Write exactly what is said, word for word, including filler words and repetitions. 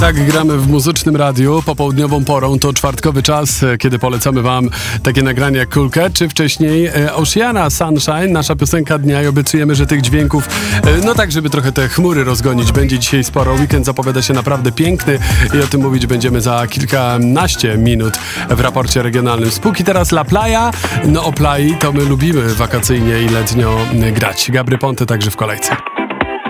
Tak, gramy w muzycznym radiu popołudniową porą. To czwartkowy czas, kiedy polecamy wam takie nagrania jak Kulkę, czy wcześniej e, Oceana Sunshine, nasza piosenka dnia, i obiecujemy, że tych dźwięków, e, no tak, żeby trochę te chmury rozgonić, będzie dzisiaj sporo. Weekend zapowiada się naprawdę piękny i o tym mówić będziemy za kilkanaście minut w raporcie regionalnym. Spóki teraz La Playa. No o plai to my lubimy wakacyjnie i letnio grać. Gabry Ponte także w kolejce.